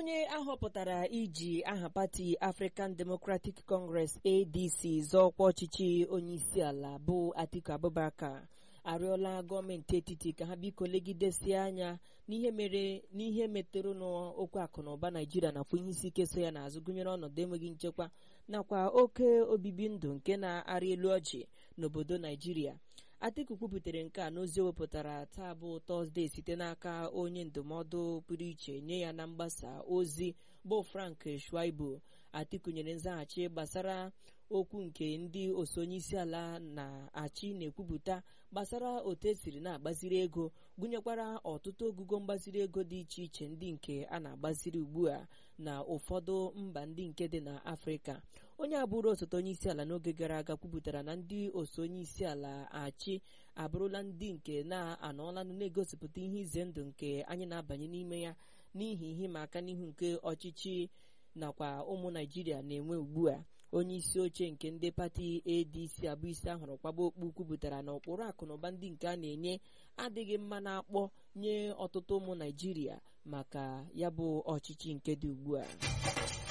onye ahọpụtara iji aha pati African Democratic Congress ADC zọọkwa ọchịchị onyeisiala bụ Atiku Abubakar arịọla gọọmenti etiti ka ha biko legidesie anya n'ihe metere n'okwu akụ na ụba Naijiria nakwa ihe isi ike so ya n'azụ, gụnyere ọnọdụ enweghị nchekwa nakwa oke obibi ndụ nke na-arị elu ọjị n'obodo Naijiria. Atiku kwuputere nke a n'ozi o wepụtara taa bụ Tọzdee site n'aka onye ndụmọdụ pụrụ iche nye ya na mgbasa ozi bụ Frank Shaibu. Atiku nyere nzaghachi gbasara okwu nke ndị oso onyeisiala na-achị na-ekwupụta gbasara otu esiri na-agbaziri ego, gụnyekwara ọtụtụ ogugo mgbaziri ego dị iche iche ndị nke a na-agbaziri ugbu a na ụfọdụ mba ndị nke dị na Afrịka. Onye abụrụ osote onyeisiala n'oge gara aga kwupụtara na ndị oso onyeisiala achị abụrụla ndị nke na-anọọla na-egosipụta ihe ize ndụ nke anyị na-abanye n'ime ya n'ihi ihe ịma aka n'ihu nke ọchịchị nakwa ụmụ Naijiria na-enwe ugbu a. Onye isi oche nke ndị pati ADC abụ isi ahụrụ kwaba okpu kwupụtara na ụkpụrụ akụnụba ndị nke a na-enye adịghị mma na-akpọ nye ọtụtụ ụmụ Naijiria maka ya bụ ọchịchị nke dị ugbu a.